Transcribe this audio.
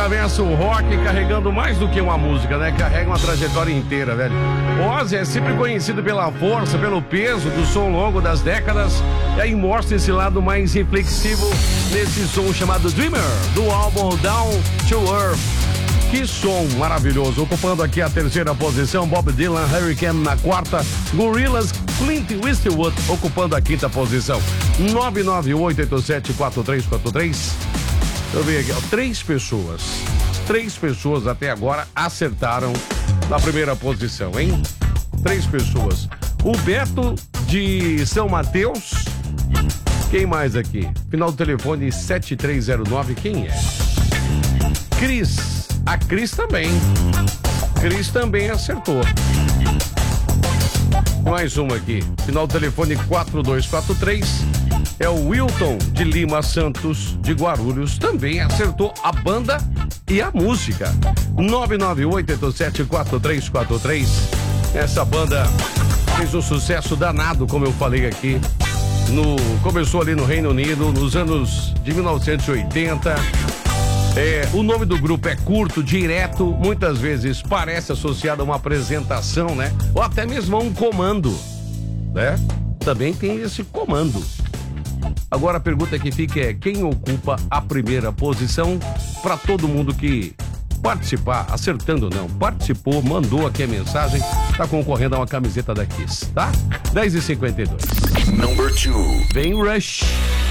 Atravessa o rock carregando mais do que uma música, né? Carrega uma trajetória inteira, velho. Ozzy é sempre conhecido pela força, pelo peso do som longo das décadas. E aí mostra esse lado mais reflexivo nesse som chamado Dreamer, do álbum Down to Earth. Que som maravilhoso. Ocupando aqui a terceira posição, Bob Dylan, Hurricane na quarta, Gorillaz, Clint Eastwood ocupando a quinta posição. 998874343. Deixa eu ver aqui, ó, três pessoas até agora acertaram na primeira posição, hein? 3 pessoas. O Beto de São Mateus. Quem mais aqui? Final do telefone 7309, quem é? Cris. A Cris também. Cris também acertou. Mais uma aqui. Final do telefone 4243. É o Wilton de Lima Santos, de Guarulhos, também acertou a banda e a música. 998874343. Essa banda fez um sucesso danado, como eu falei aqui. Começou ali no Reino Unido, nos anos de 1980. O nome do grupo é curto, direto, muitas vezes parece associado a uma apresentação, né? Ou até mesmo a um comando, né? Também tem esse comando. Agora a pergunta que fica é: quem ocupa a primeira posição? Para todo mundo que participar, acertando não, participou, mandou aqui a mensagem, tá concorrendo a uma camiseta da Kiss, tá? 10h52. Number 2. Vem Rush.